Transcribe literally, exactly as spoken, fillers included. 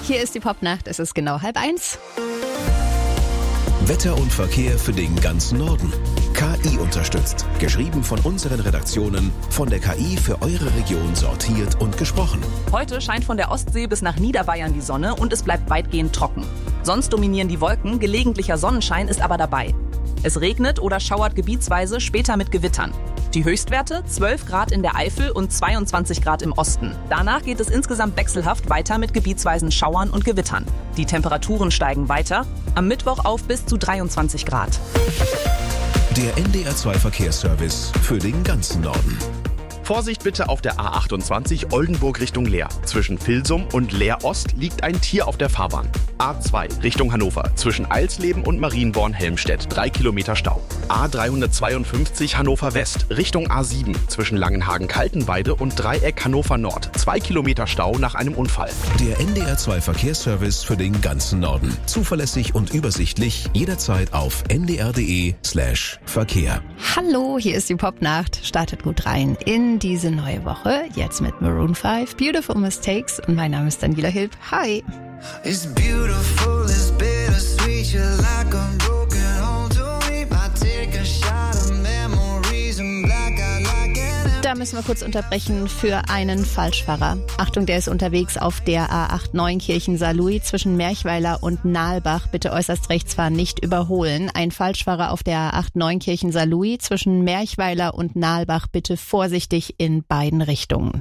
Hier ist die Popnacht, es ist genau halb eins. Wetter und Verkehr für den ganzen Norden. K I unterstützt. Geschrieben von unseren Redaktionen, von der K I für eure Region sortiert und gesprochen. Heute scheint von der Ostsee bis nach Niederbayern die Sonne und es bleibt weitgehend trocken. Sonst dominieren die Wolken, gelegentlicher Sonnenschein ist aber dabei. Es regnet oder schauert gebietsweise, später mit Gewittern. Die Höchstwerte zwölf Grad in der Eifel und zweiundzwanzig Grad im Osten. Danach geht es insgesamt wechselhaft weiter mit gebietsweisen Schauern und Gewittern. Die Temperaturen steigen weiter, am Mittwoch auf bis zu dreiundzwanzig Grad. Der N D R zwei Verkehrsservice für den ganzen Norden. Vorsicht bitte auf der A achtundzwanzig Oldenburg Richtung Leer. Zwischen Vilsum und Leer Ost liegt ein Tier auf der Fahrbahn. A zwei Richtung Hannover. Zwischen Eilsleben und Marienborn-Helmstedt. Drei Kilometer Stau. A dreihundertzweiundfünfzig Hannover West Richtung A sieben. Zwischen Langenhagen-Kaltenweide und Dreieck Hannover Nord. Zwei Kilometer Stau nach einem Unfall. Der N D R zwei Verkehrsservice für den ganzen Norden. Zuverlässig und übersichtlich. Jederzeit auf n d r punkt d e slash Verkehr. Hallo, hier ist die Popnacht. Startet gut rein in diese neue Woche. Jetzt mit Maroon five, Beautiful Mistakes. Und mein Name ist Daniela Hilb. Hi. It's beautiful, it's bittersweet. You're like a broken home to me. I take a shot of memories and black out like an. Da müssen wir kurz unterbrechen für einen Falschfahrer. Achtung, der ist unterwegs auf der A acht Neunkirchen-Saarlouis zwischen Merchweiler und Nahlbach. Bitte äußerst rechts fahren, nicht überholen. Ein Falschfahrer auf der A acht Neunkirchen-Saarlouis zwischen Merchweiler und Nahlbach. Bitte vorsichtig in beiden Richtungen.